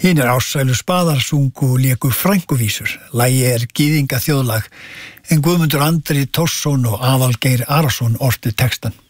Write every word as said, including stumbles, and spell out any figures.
Hinir Ársælu Spaðar sungu og léku frænkuvísur. Lagið er gyðinga þjóðlag en Guðmundur Andri Thorsson og Aðalgeir Arason ortu textann.